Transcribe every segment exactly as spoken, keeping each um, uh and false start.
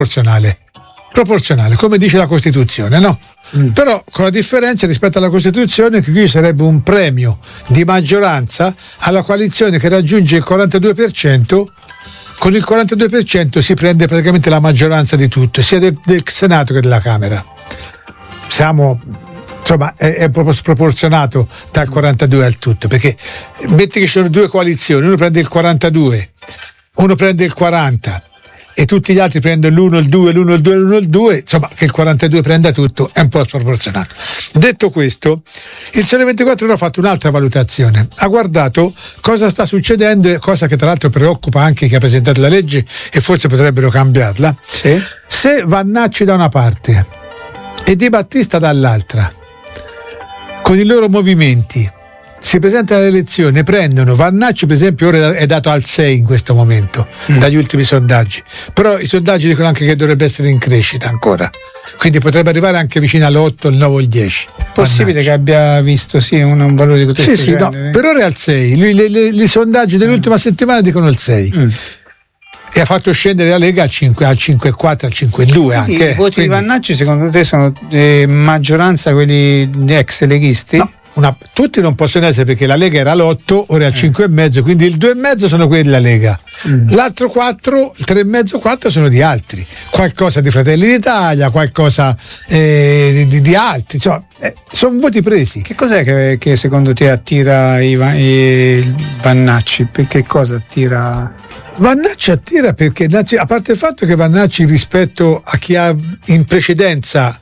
proporzionale. Proporzionale, come dice la Costituzione, no? Mm. Però con la differenza rispetto alla Costituzione che qui sarebbe un premio di maggioranza alla coalizione che raggiunge il quarantadue per cento. Con il quarantadue per cento si prende praticamente la maggioranza di tutto, sia del, del Senato che della Camera. Siamo, insomma, è, è proprio sproporzionato dal quarantadue al tutto, perché metti che ci sono due coalizioni, uno prende il quarantadue, uno prende il quaranta e tutti gli altri prendono l'uno, il due, l'uno, il due, l'uno, il due, insomma che il quarantadue prenda tutto è un po' sproporzionato. Detto questo, il Sole ventiquattro Ore ha fatto un'altra valutazione, ha guardato cosa sta succedendo, cosa che tra l'altro preoccupa anche chi ha presentato la legge e forse potrebbero cambiarla. Sì. Se Vannacci da una parte e Di Battista dall'altra, con i loro movimenti si presentano alle elezioni, prendono Vannacci per esempio ora è dato al sei in questo momento mm. dagli ultimi sondaggi, però i sondaggi dicono anche che dovrebbe essere in crescita ancora, quindi potrebbe arrivare anche vicino all'otto, il nove o il dieci. Possibile Vannacci. Che abbia visto sì un, un valore di questo sì, sì, no, per ora è al sei, Lui, le, le, i sondaggi dell'ultima mm. settimana dicono il sei mm. e ha fatto scendere la Lega al cinque, al cinque virgola quattro, al cinque virgola due anche. I voti quindi... di Vannacci secondo te sono eh, maggioranza quelli ex leghisti? No. Una, tutti non possono essere, perché la Lega era all'otto, ora è al cinque e mezzo, quindi il due e mezzo sono quelli della Lega, mm. l'altro quattro, il tre e mezzo, quattro sono di altri, qualcosa di Fratelli d'Italia, qualcosa eh, di, di altri, insomma, eh, sono voti presi. Che cos'è che, che secondo te attira i, i Vannacci? Che cosa attira? Vannacci attira perché, a parte il fatto che Vannacci rispetto a chi ha in precedenza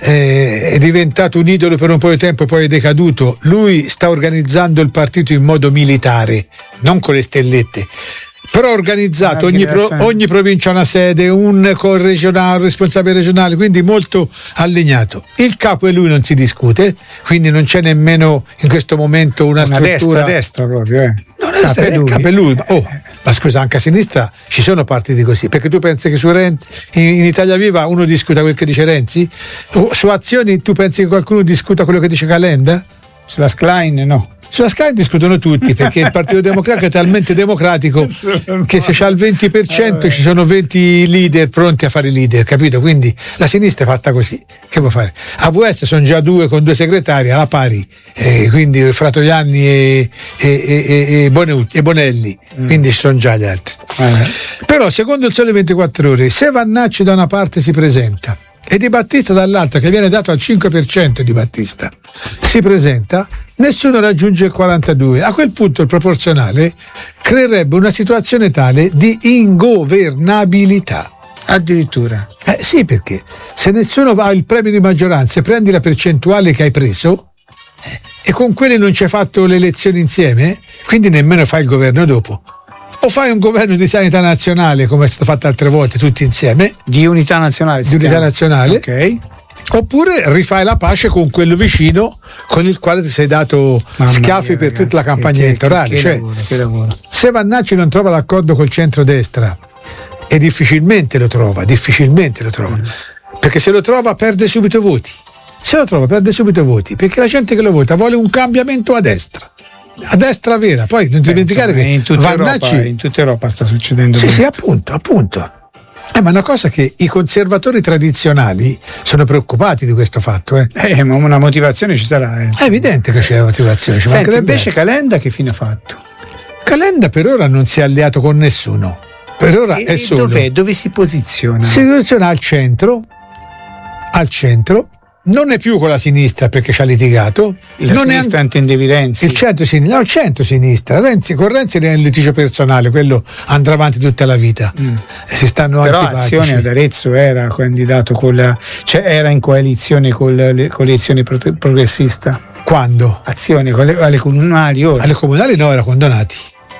eh, è diventato un idolo per un po' di tempo e poi è decaduto, lui sta organizzando il partito in modo militare, non con le stellette, però organizzato, ogni, pro, ogni provincia ha una sede, un regionale, responsabile regionale, quindi molto allineato. Il capo e lui non si discute, quindi non c'è nemmeno in questo momento una, una struttura destra, destra proprio, eh. No, capo è capo e lui. Oh, ma scusa, anche a sinistra ci sono partiti così, perché tu pensi che su Renzi, in, in Italia Viva uno discuta quel che dice Renzi? O, su Azioni tu pensi che qualcuno discuta quello che dice Calenda? Sulla Schlein no. Sulla Sky discutono tutti, perché il Partito Democratico è talmente democratico che se c'ha il venti per cento ci sono venti leader pronti a fare leader, capito? Quindi la sinistra è fatta così. Che può fare? A V S sono già due con due segretari alla pari, eh, quindi Fratoianni e, e, e, e, Bonelli, e Bonelli, mm. quindi ci sono già gli altri. Eh. Però secondo il Sole ventiquattro Ore, se Vannacci da una parte si presenta e Di Battista dall'altra, che viene dato al cinque per cento Di Battista, si presenta, nessuno raggiunge il quarantadue. A quel punto il proporzionale creerebbe una situazione tale di ingovernabilità. Addirittura. Eh sì, perché se nessuno va al premio di maggioranza e prendi la percentuale che hai preso eh, e con quelli non ci hai fatto le elezioni insieme, quindi nemmeno fai il governo dopo. O fai un governo di sanità nazionale, come è stato fatto altre volte, tutti insieme. Di unità nazionale. Di unità nazionale. Ok. Oppure rifai la pace con quello vicino con il quale ti sei dato Mamma schiaffi mia, per ragazzi, tutta la campagna che, elettorale. Che, che, cioè, lavoro, che lavoro. Se Vannacci non trova l'accordo col centrodestra, e difficilmente lo trova, difficilmente lo trova, mm. perché se lo trova perde subito voti. Se lo trova perde subito voti, perché la gente che lo vota vuole un cambiamento a destra. A destra vera, poi non dimenticare che in tutta, Vannacci, Europa, in tutta Europa sta succedendo sì, questo. Sì, appunto, appunto. Eh, ma una cosa che i conservatori tradizionali sono preoccupati di questo fatto. Eh, eh ma una motivazione ci sarà. Eh, è evidente che c'è una motivazione. Ci Senti, invece Calenda che fine ha fatto? Calenda per ora non si è alleato con nessuno. Per ora e, è solo. Dov'è? Dove si posiziona? Si posiziona al centro, al centro. Non è più con la sinistra perché ci ha litigato. La non sinistra è an- intendevi Renzi? Il centro-sinistra, no, il centro-sinistra. Renzi, con Renzi è un litigio personale, quello andrà avanti tutta la vita. Mm. Si stanno Però antipatici. Azione ad Arezzo era candidato con la, cioè era in coalizione con le coalizioni pro- progressista. Quando? Azione con le, alle comunali ora. Alle comunali no, era Condonati.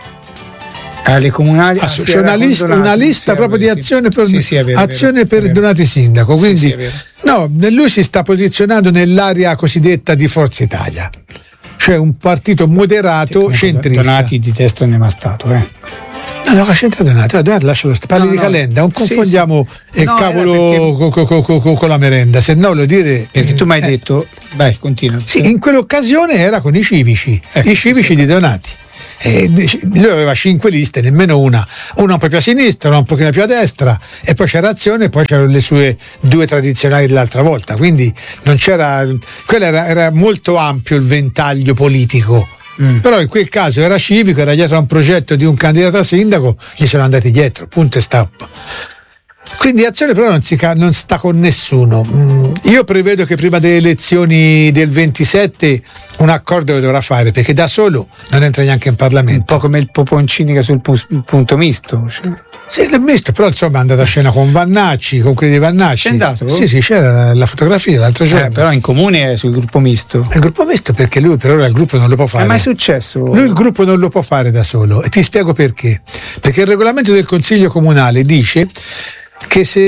Alle comunali ah, ah, c'è una lista, una lista proprio di azione per, sì, sì, è vero, azione è vero, per Donati sindaco, quindi sì, sì, no, lui si sta posizionando nell'area cosiddetta di Forza Italia, cioè un partito moderato, sì, centrista. Donati di destra ne è mai stato, eh. No, no, c'entra Donato, Donato lascialo stare. Parli no, di no. Calenda, non sì, confondiamo sì. il no, cavolo perché... con co, co, co, co la merenda, se no lo dire. Perché tu mi hai eh. detto, vai, continua. Sì, in quell'occasione era con i civici, ecco, i civici sì, di Donati. eh, lui aveva cinque liste, nemmeno una, una un po' più a sinistra, una un pochino più a destra, e poi c'era Azione e poi c'erano le sue due tradizionali dell'altra volta, quindi non c'era, quello era, era molto ampio il ventaglio politico. Mm. Però in quel caso era civico, era dietro a un progetto di un candidato a sindaco, gli sono andati dietro, punto e stop. Quindi Azione però non, si, non sta con nessuno. Mm, io prevedo che prima delle elezioni del ventisette un accordo lo dovrà fare, perché da solo non entra neanche in Parlamento. Un po' come il Poponcini sul pu- punto misto. Sì, il misto, però insomma è andato a scena con Vannacci, con quelli di Vannacci. C'è andato? Sì, sì, c'era la, la fotografia l'altro giorno. Eh, però in comune è sul gruppo misto. Il gruppo misto perché lui per ora il gruppo non lo può fare. Ma è mai successo? Lui il gruppo non lo può fare da solo, e ti spiego perché. Perché il regolamento del Consiglio Comunale dice che se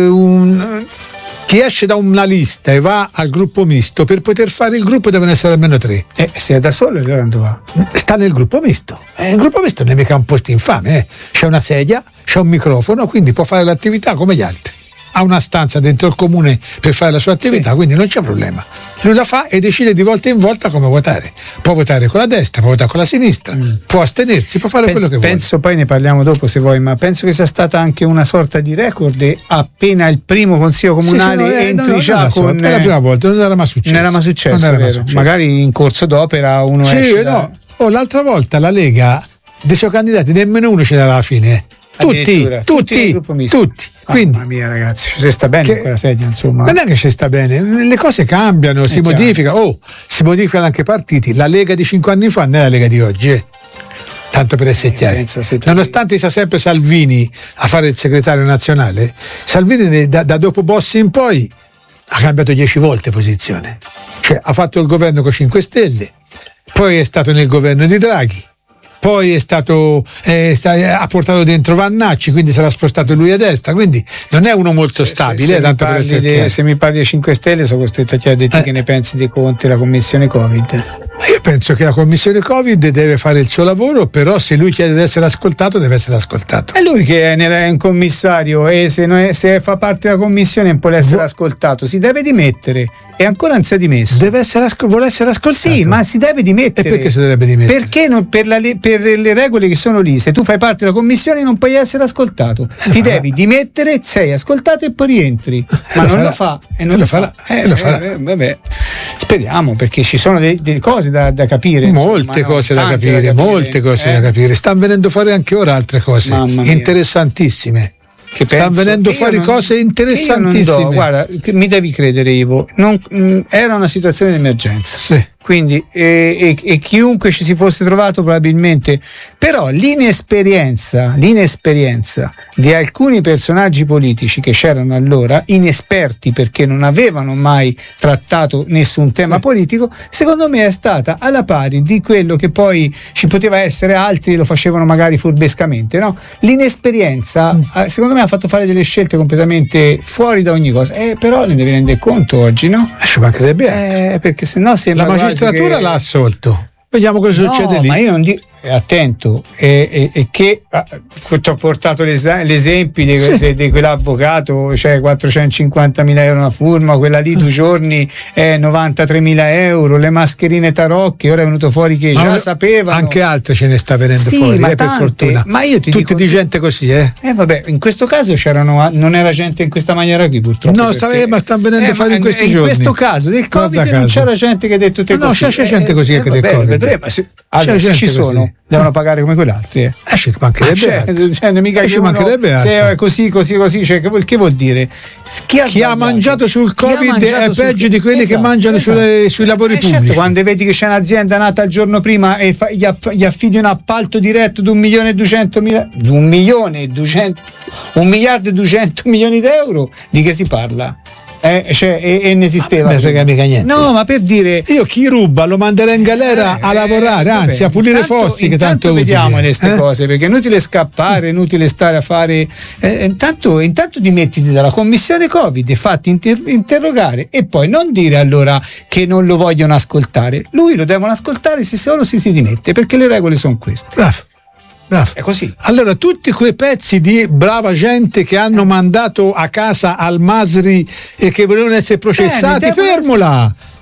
un, chi esce da una lista e va al gruppo misto, per poter fare il gruppo devono essere almeno tre. Eh, se è da solo allora dove va? Sta nel gruppo misto. Eh, il gruppo misto non è mica un posto infame, eh. C'è una sedia, c'è un microfono, quindi può fare l'attività come gli altri. Ha una stanza dentro il comune per fare la sua attività, sì. Quindi non c'è problema. Lui la fa e decide di volta in volta come votare. Può votare con la destra, può votare con la sinistra, mm. può astenersi, può fare penso, quello che vuole. Penso, poi ne parliamo dopo se vuoi, ma penso che sia stata anche una sorta di record. Appena il primo consiglio comunale sì, sì, no, entri no, no, già con... È la prima volta, non era mai successo. Non era mai successo, era mai successo. Magari in corso d'opera uno sì, esce no. da... Oh, l'altra volta la Lega, dei suoi candidati, nemmeno uno ce n'era alla fine. Tutti, tutti, tutti, tutti. Quindi, mamma mia ragazzi, se sta bene che, in quella sedia, insomma. Non è che ci sta bene, le cose cambiano, eh, si chiaro. modificano, oh, si modificano anche i partiti. La Lega di cinque anni fa non è la Lega di oggi, eh. Tanto per essere chiari. Nonostante sia sempre Salvini a fare il segretario nazionale, Salvini da, da dopo Bossi in poi ha cambiato dieci volte posizione. Cioè ha fatto il governo con cinque Stelle, poi è stato nel governo di Draghi, poi è stato eh, sta, ha portato dentro Vannacci, quindi sarà spostato lui a destra, quindi non è uno molto se, stabile. Se, se, tanto mi per de, se mi parli di cinque Stelle sono costretto a chiederti eh. che ne pensi dei conti della commissione Covid. Io penso che la commissione Covid deve fare il suo lavoro, però se lui chiede di essere ascoltato deve essere ascoltato. È lui che è un commissario e se, non è, se fa parte della commissione non può essere ascoltato, si deve dimettere, e ancora non si è dimesso. Deve essere ascol- vuole essere ascoltato. Sì, ma si deve dimettere. E perché si dovrebbe dimettere? Perché non, per, la, per le regole che sono lì, se tu fai parte della commissione non puoi essere ascoltato, eh, ti farà. devi dimettere, sei ascoltato e poi rientri, ma lo non farà. lo fa e non lo, lo farà. fa. Eh, lo farà. Eh, vabbè. Speriamo, perché ci sono delle, delle cose da, da capire. Molte insomma, cose no? da capire, da capire, molte cose eh? da capire. Stanno venendo fuori anche ora altre cose interessantissime. Che stanno venendo fuori non, cose interessantissime. Do, guarda, mi devi credere, Ivo, non, mh, era una situazione di emergenza. Sì. Quindi e, e, e chiunque ci si fosse trovato probabilmente, però l'inesperienza l'inesperienza di alcuni personaggi politici che c'erano allora, inesperti perché non avevano mai trattato nessun tema sì. politico, secondo me è stata alla pari di quello che poi ci poteva essere, altri lo facevano magari furbescamente, no? L'inesperienza mm. secondo me ha fatto fare delle scelte completamente fuori da ogni cosa, eh, però ne devi rendere conto oggi, no? Eh, ci mancherebbe altro. Eh, perché sennò sembra la magistratura che... l'ha assolto. Vediamo cosa no, succede lì. Ma io non dico, attento, e, e, e che ah, ti ho portato l'esempio di, sì. di, di quell'avvocato, cioè quattrocentocinquantamila euro una firma, quella lì due giorni è novantatremila euro, le mascherine tarocche, ora è venuto fuori che ma già sapevano. Anche altre ce ne sta venendo sì, fuori, ma eh, tante, per fortuna. Ma io ti tutte dico, di gente così, eh. Eh vabbè, in questo caso c'erano, non era gente in questa maniera qui purtroppo. No, sta, ma stanno venendo eh, fuori in questi in giorni. In questo caso del Covid non caso. c'era gente che ha detto tutte no, così. No, c'è, c'è gente così eh, che del Covid. Vedremo, se, allora, se ci sono, così. devono pagare come quell'altri. Eh. Eh, ci mancherebbe ah, cioè, cioè, mica eh, ci mancherebbe se è così, così, così, cioè, che, vuol, che vuol dire? Chi ha, Chi ha mangiato sul Covid mangiato è sul... peggio di quelli esatto, che mangiano esatto. sulle, sui lavori eh, pubblici. Certo, quando vedi che c'è un'azienda nata il giorno prima e fa, gli, aff, gli affidi un appalto diretto di un milione e duecentomila, di un milione e duecento, un miliardo e duecento milioni di euro, di che si parla? Eh, cioè, e, e ne esisteva. Non frega mica niente. No, ma per dire, io chi ruba lo manderei in galera eh, a lavorare, eh, anzi vabbè, a pulire intanto, fossi che tanto vediamo utili. queste eh? cose, perché è inutile scappare, è inutile stare a fare eh, intanto, intanto dimettiti dalla commissione Covid e fatti inter- interrogare e poi non dire allora che non lo vogliono ascoltare. Lui lo devono ascoltare se solo si si dimette, perché le regole sono queste. Bravo. Bravo. È così. Allora, tutti quei pezzi di brava gente che hanno mandato a casa al Masri e che volevano essere processati, Bene, fermola! Essere...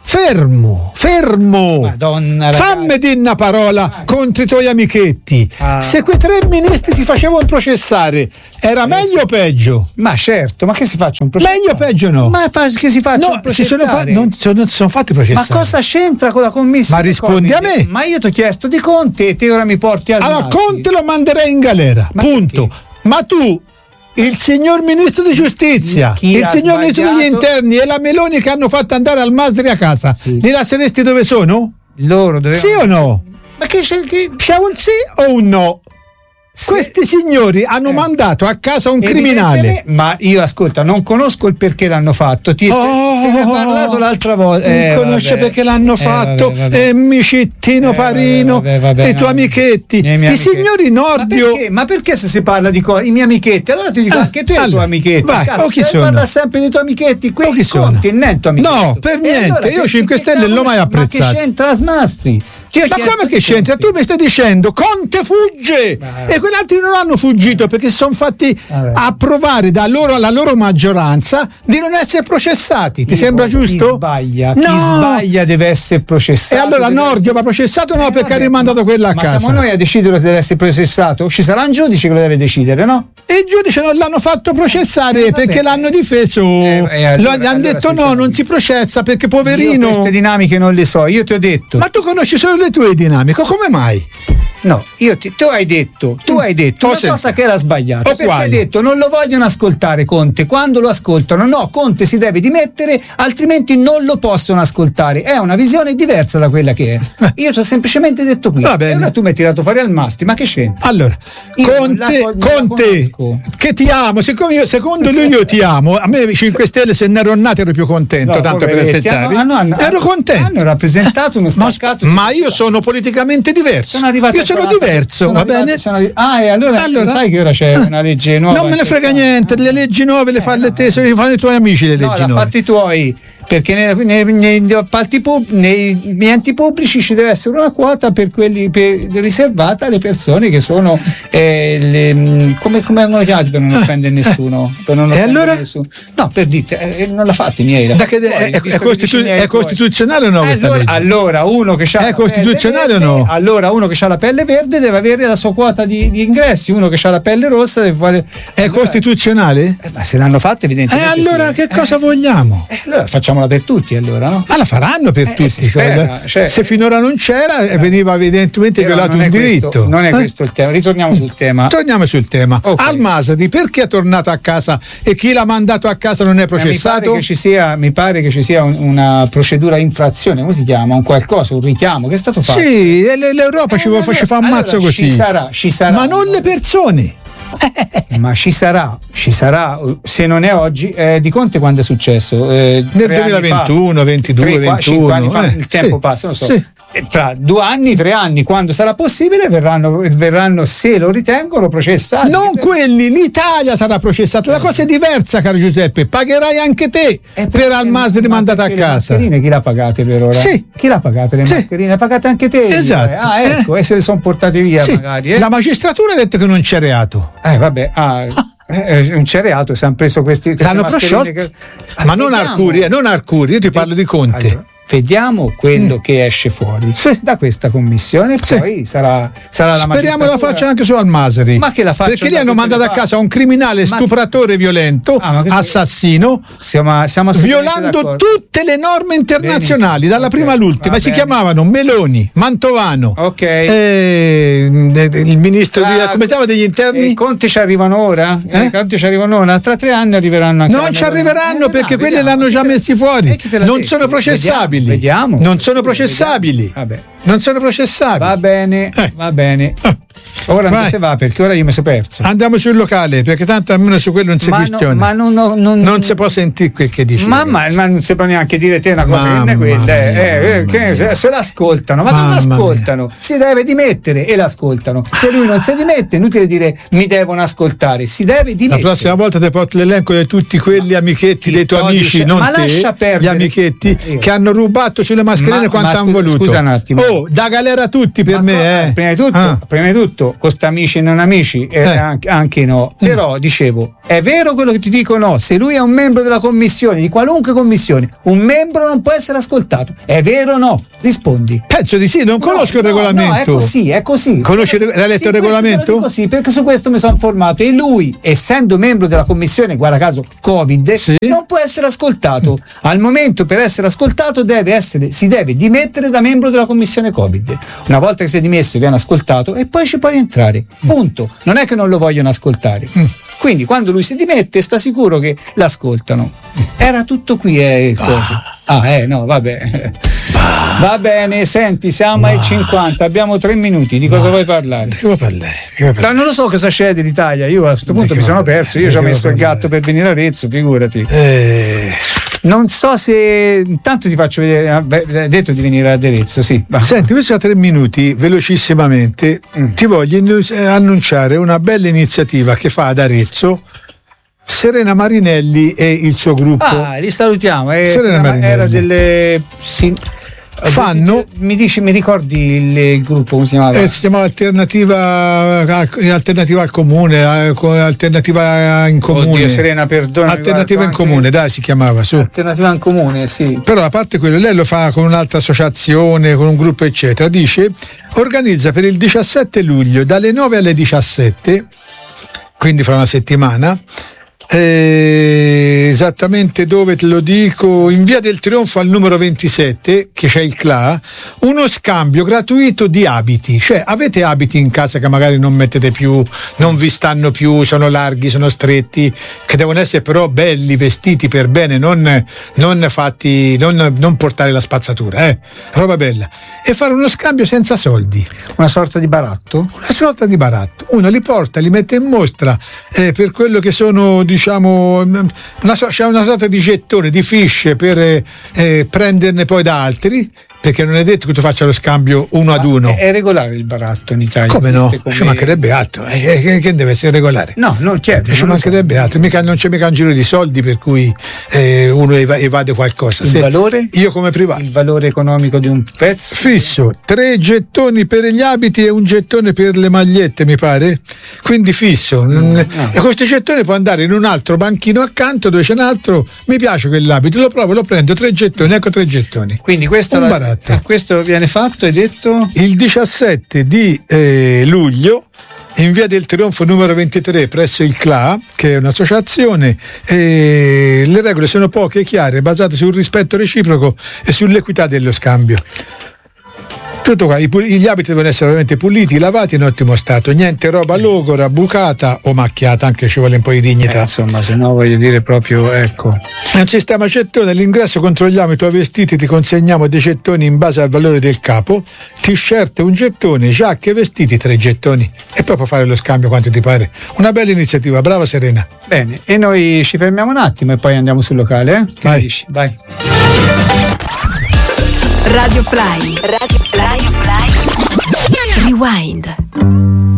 fermo, fermo. Madonna, fammi dire una parola ah. contro i tuoi amichetti. Ah. Se quei tre ministri si facevano processare, era Adesso. meglio o peggio? Ma certo, ma che si faccia un processo? Meglio o peggio no? Ma fa, che si faccia no, un si sono, non, sono, non sono fatti processare. Ma cosa c'entra con la commissione? Ma rispondi Covid? a me. Ma io ti ho chiesto di Conte e te ora mi porti al Allora, Conte lo manderei in galera, ma punto. Perché? Ma tu, il signor ministro di giustizia, Chi il signor sbagliato? ministro degli interni e la Meloni che hanno fatto andare al Masri a casa, sì. li lasceresti dove sono? Loro dovevano... Sì o no? Ma che c'è, che... c'è un sì o un no? Se... Questi signori hanno eh. mandato a casa un criminale. Ma io ascolta, non conosco il perché l'hanno fatto. Ti oh, se ne è parlato l'altra volta. Non eh, conosce vabbè. perché l'hanno fatto. Eh, vabbè, eh, Micittino eh, Parino, vabbè, vabbè, e i tuoi no, amichetti. I amichetti. signori Nordio. Ma perché? Ma perché se si parla di co- i miei amichetti? Allora ti dico ah, anche te allora, i tuoi amichetti. Vai, Cazzo, o chi sono? Parla sempre dei tuoi amichetti. O chi sono? Conti, niente, no, per niente. Allora, io cinque Stelle non l'ho mai apprezzato. Ma che c'entra Smastri? Ma come che c'entra? Tu mi stai dicendo Conte fugge ah, e quegli altri non hanno fuggito perché si sono fatti ah, approvare da loro alla loro maggioranza di non essere processati. Ti Io, sembra giusto? Chi sbaglia, no. chi sbaglia deve essere processato. E allora Nordio essere... va processato o no eh, perché vabbè, ha rimandato quella a ma casa? Ma siamo noi a decidere se deve essere processato? Ci sarà un giudice che lo deve decidere, no? E il giudice non l'hanno fatto processare eh, perché l'hanno difeso. Eh, eh, allora, lo, gli hanno allora detto no, non si processa perché poverino. Io queste dinamiche non le so, io ti ho detto. Ma tu conosci solo le tue dinamiche. Come mai? No, io ti, tu hai detto, tu hai detto una senza. cosa che era sbagliata. O perché quali? hai detto non lo vogliono ascoltare Conte. Quando lo ascoltano, no, Conte si deve dimettere, altrimenti non lo possono ascoltare. È una visione diversa da quella che è. Io ti ho semplicemente detto qui. Va bene. E ora tu mi hai tirato fuori al masti, ma che c'entra? Allora, io Conte, la, Conte che ti amo, siccome io, secondo lui io ti amo, a me cinque Stelle se ne ero nato ero più contento, no, tanto per essere chiari. Hanno, hanno, ero contento. Hanno rappresentato uno spaccato. Ma, ma io sono politicamente diverso. Sono io sono diverso. Sono va bene? Sono arri- ah, e allora, allora sai che ora c'è una legge nuova? Non me ne frega niente, le leggi nuove le eh, fanno no, te, le fanno i tuoi amici le no, leggi nuove. No, fatti tuoi, perché nei, nei, nei, appalti pub, nei enti pubblici ci deve essere una quota per quelli per, riservata alle persone che sono eh, le, come, come vengono chiamati per non offendere nessuno, per non offendere e allora? nessuno. No, per dite, eh, non la fate i miei. La fate tuoi, è, è, costitu- è costituzionale o no? Eh, allora, allora uno che ha è costituzionale verde, o no? Allora uno che ha la pelle verde deve avere la sua quota di, di ingressi, uno che ha la pelle rossa deve fare. È allora, costituzionale? Eh, ma se l'hanno fatta evidentemente. E eh, allora sì. che cosa eh, vogliamo? Eh, allora facciamola per tutti allora, no? Ah, la faranno per eh, tutti. spera, cioè, se finora non c'era eh, veniva evidentemente violato un diritto. Questo, non è eh? questo il tema, ritorniamo sul tema. Torniamo sul tema. Okay. Al Masri perché è tornato a casa e chi l'ha mandato a casa non è processato? Mi pare che ci sia, mi pare che ci sia un, una procedura infrazione, come si chiama? Un qualcosa, un richiamo che è stato fatto. Sì, l'Europa eh, ci, allora, ci fa un mazzo allora, così. Ci sarà, ci sarà. Ma non le persone. Ma ci sarà, ci sarà, se non è oggi, eh, di Conte quando è successo? Eh, Nel duemilaventuno, ventidue, tre, ventuno. cinque anni fa, eh, il tempo sì, passa, non so. Sì. E tra due anni, tre anni, quando sarà possibile, verranno, verranno se lo ritengono, processati. Non per... quelli, l'Italia sarà processata. La cosa è diversa, caro Giuseppe. Pagherai anche te per, per Al Masri mandata a casa. Le mascherine chi l'ha pagate per ora? Sì. Chi l'ha pagate le sì. mascherine? Le pagate anche te? Esatto. Ah, ecco, eh. e se le sono portate via sì. magari. Eh? La magistratura ha detto che non c'è reato. Eh, vabbè, ah. Eh, un c'è reato, si hanno preso questi l'hanno prosciolto che... ma non Arcuri, eh, non Arcuri, io ti parlo di Conte. Allora, vediamo quello mm. che esce fuori sì. da questa commissione, sì. poi sarà, sarà la speriamo la faccia anche su Al Masri, ma che la faccia, perché lì hanno mandato a casa un criminale ma... stupratore violento, ah, assassino, siamo, siamo violando tutte le norme internazionali. Benissimo. Dalla okay. prima all'ultima. Va si bene. Chiamavano Meloni, Mantovano, okay. eh, il ministro ah, di, come stava degli interni, eh, Conte ci arrivano ora eh? Conte ci arrivano ora, tra tre anni arriveranno anche non ci arriveranno eh, perché no, quelli l'hanno già messi fuori, non sono processabili. Vediamo. Non sono processabili. Vabbè. Non sono processabili. Va bene, eh. va bene. Ora dove si va? Perché ora io mi sono perso. Andiamo sul locale, perché tanto almeno su quello non si ma questiona. No, ma non, non, non, non si può sentire quel che dici. Ma, ma, ma non si può neanche dire te una cosa mamma che non è quella. Eh, eh, che, se l'ascoltano, ma non l'ascoltano. Mia. Si deve dimettere e l'ascoltano. Se lui non si dimette, è inutile dire mi devono ascoltare. Si deve dimettere. La prossima volta ti porto l'elenco di tutti quelli amichetti Ti dei tuoi amici, dice, non ma te, lascia perdere. Gli amichetti io. Che hanno rubato sulle mascherine ma, quanto ma hanno voluto. Scusa un attimo. Oh, da galera tutti per ma me. No, eh. prima di tutto, ah. prima di tutto tutto con sta amici e non amici, eh, Eh. anche, anche no. Mm. Però dicevo, è vero quello che ti dico, no, se lui è un membro della commissione, di qualunque commissione, un membro non può essere ascoltato, è vero o no? Rispondi. Penso di sì, non No, conosco il no, regolamento. No, è così, è così. Conosci il- l'hai letto Sì, il questo te lo regolamento? dico sì, perché su questo mi sono informato e lui, essendo membro della commissione, guarda caso Covid, Sì. non può essere ascoltato. Al momento, per essere ascoltato deve essere, si deve dimettere da membro della commissione Covid. Una volta che si è dimesso viene ascoltato e poi ci può rientrare. Punto. Non è che non lo vogliono ascoltare. Quindi quando lui si dimette sta sicuro che l'ascoltano. Era tutto qui, eh, cosa. Ah, eh, no, vabbè. Va bene, senti, siamo ai cinquanta, abbiamo tre minuti, di cosa vuoi parlare? Che vuoi parlare? Che vuoi parlare? No, non lo so cosa c'è dell'Italia, io a questo punto che mi sono va- perso, io che ci ho va messo il parlare? gatto per venire a Arezzo, figurati. Eh, Non so se intanto ti faccio vedere, ah, beh, hai detto di venire ad Arezzo, sì. Va. Senti, questi tre minuti, velocissimamente, Mm. ti voglio innu- eh, annunciare una bella iniziativa che fa ad Arezzo Serena Marinelli e il suo gruppo. Ah, li salutiamo. Eh, Serena era- Marinelli. era delle sì, Fanno- mi dici, mi ricordi il, il gruppo come si chiamava? Eh, si chiamava alternativa, alternativa al comune, eh, co- alternativa in comune. Oddio, Serena, perdona. Alternativa in comune, dai, si chiamava, su. Alternativa in comune, sì. Però a parte quello, lei lo fa con un'altra associazione, con un gruppo eccetera, dice organizza per il diciassette luglio dalle nove alle diciassette, quindi fra una settimana, eh, esattamente dove te lo dico, in via del Trionfo al numero ventisette, che c'è il C L A, uno scambio gratuito di abiti. Cioè avete abiti in casa che magari non mettete più, non vi stanno più, sono larghi, sono stretti, che devono essere però belli, vestiti per bene, non, non fatti, non, non portare la spazzatura, eh, roba bella, e fare uno scambio senza soldi, Una sorta di baratto? una sorta di baratto. Uno li porta, li mette in mostra, eh, per quello che sono, diciamo, una, so- c'è una sorta di gettone, di fiche per eh, eh, prenderne poi da altri, perché non è detto che tu faccia lo scambio uno ad uno. È, è regolare il baratto in Italia? Come no? Esiste come- Ci mancherebbe altro, eh, eh, che- che deve essere regolare. No, non chiedo. Ci non lo so. mancherebbe altro, mica, non c'è mica un giro di soldi per cui eh, uno eva- evade qualcosa. Il Se- valore? Io come privato. Il valore economico di un pezzo? Fisso, tre gettoni per gli abiti e un gettone per le magliette, mi pare. Quindi fisso. Mm, ah. E questo gettone può andare in un altro banchino accanto dove c'è un altro. Mi piace quell'abito, lo provo, lo prendo, tre gettoni, ecco tre gettoni. Quindi questo, Un la- baratto. ah, questo viene fatto, hai detto? Il diciassette di eh, luglio in via del Trionfo numero ventitré presso il C L A, che è un'associazione, e le regole sono poche e chiare, basate sul rispetto reciproco e sull'equità dello scambio. Tutto qua, i pu- gli abiti devono essere ovviamente puliti, lavati in ottimo stato, niente roba logora, bucata o macchiata, anche ci vuole un po' di Eh, dignità. insomma, se no voglio dire proprio, ecco. È un sistema gettone, all'ingresso controlliamo i tuoi vestiti, ti consegniamo dei gettoni in base al valore del capo, t-shirt un gettone, giacche, vestiti tre gettoni, e poi puoi fare lo scambio quanto ti pare. Una bella iniziativa, brava Serena. Bene, e noi ci fermiamo un attimo e poi andiamo sul locale, eh? Che Vai. dici? Vai. Radio Fly. Radio Fly. Rewind.